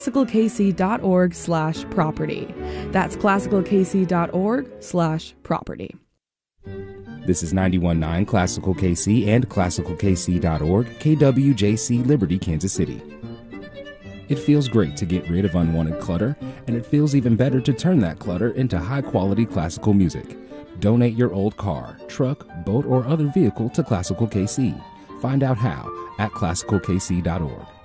classicalkc.org/property. That's classicalkc.org/property. This is 91.9 Classical KC and classicalkc.org, KWJC, Liberty, Kansas City. It feels great to get rid of unwanted clutter, and it feels even better to turn that clutter into high-quality classical music. Donate your old car, truck, boat, or other vehicle to Classical KC. Find out how at classicalkc.org.